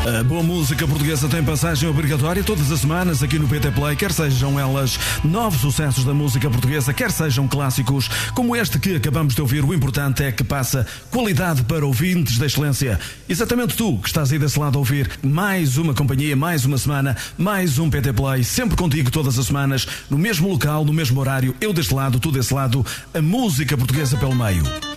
A boa música portuguesa tem passagem obrigatória todas as semanas aqui no PT Play, quer sejam elas novos sucessos da música portuguesa, quer sejam clássicos como este que acabamos de ouvir. O importante é que passa qualidade para ouvintes da excelência. Exatamente tu que estás aí desse lado a ouvir mais uma companhia, mais uma semana, mais um PT Play, sempre contigo todas as semanas, no mesmo local, no mesmo horário, eu deste lado, tu desse lado, a música portuguesa pelo meio.